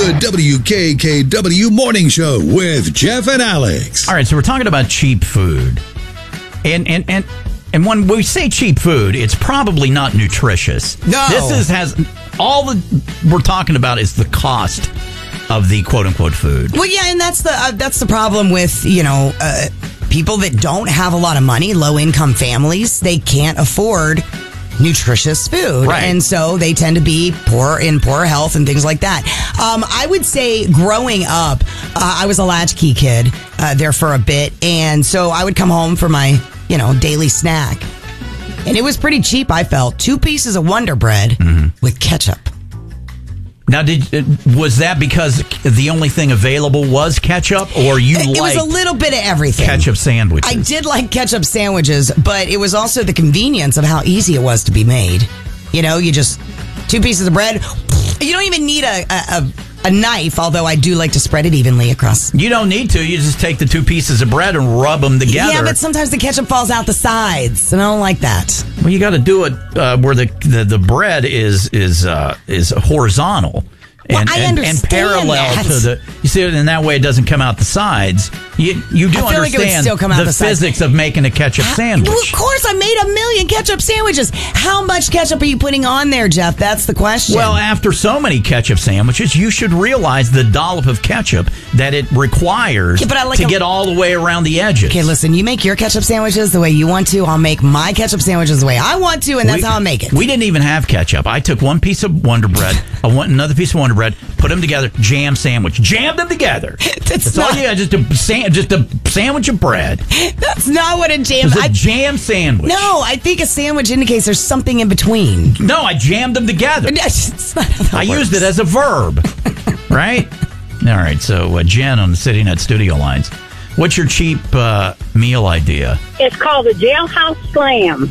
The WKKW Morning Show with Jeff and Alex. All right, so we're talking about cheap food. And when we say cheap food, it's probably not nutritious. No. We're talking about is the cost of the quote-unquote food. Well, yeah, and that's the problem with, people that don't have a lot of money, low-income families. They can't afford nutritious food. Right. And so they tend to be poor health and things like that. I would say growing up, I was a latchkey kid there for a bit. And so I would come home for my, daily snack. And it was pretty cheap, I felt. 2 pieces of Wonder Bread with ketchup. Now, was that because the only thing available was ketchup, or It was a little bit of everything. Ketchup sandwiches? I did like ketchup sandwiches, but it was also the convenience of how easy it was to be made. You just 2 pieces of bread. You don't even need a knife, although I do like to spread it evenly across. You don't need to. You just take the 2 pieces of bread and rub them together. Yeah, but sometimes the ketchup falls out the sides, and I don't like that. Well, you got to do it where the bread is horizontal. And, I understand and parallel that. to the, you see it in that way, it doesn't come out the sides. You do I feel like it would understand still come out the the sides. physics of making a ketchup sandwich. Well, of course, I made 1 million ketchup sandwiches. How much ketchup are you putting on there, Jeff? That's the question. Well, after so many ketchup sandwiches, you should realize the dollop of ketchup that it requires to get all the way around the edges. Okay, listen, you make your ketchup sandwiches the way you want to. I'll make my ketchup sandwiches the way I want to, and that's how I make it. We didn't even have ketchup. I took 1 piece of Wonder Bread, another piece of Wonder Bread, put them together, jam sandwich. Jammed them together. That's all you got, just a sandwich of bread. That's not what a jam... It's a jam sandwich. No, I think a sandwich indicates there's something in between. No, I jammed them together. That's not how that works. Used it as a verb. Right? All right, so Jen on the CityNet studio lines. What's your cheap meal idea? It's called the Jailhouse Slam.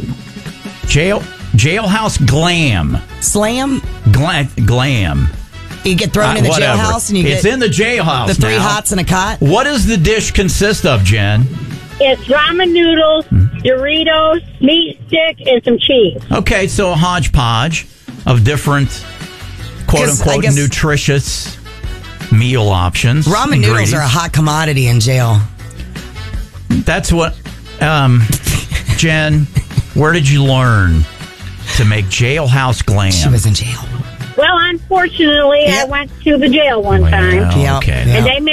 Jailhouse Glam. Slam? Glam. You get thrown in the jailhouse and it's in the jailhouse. The 3 hots and a cot. What does the dish consist of, Jen? It's ramen noodles, Doritos, meat stick, and some cheese. Okay, so a hodgepodge of different quote-unquote nutritious meal options. Ramen noodles are a hot commodity in jail. That's what... Jen, where did you learn to make jailhouse glam? She was in jail. Well, unfortunately, I went to the jail one time. Okay. And they